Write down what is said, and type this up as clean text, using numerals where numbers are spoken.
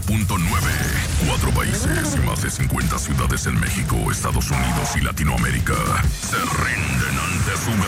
4 países y más de 50 ciudades en México, Estados Unidos y Latinoamérica se rinden ante su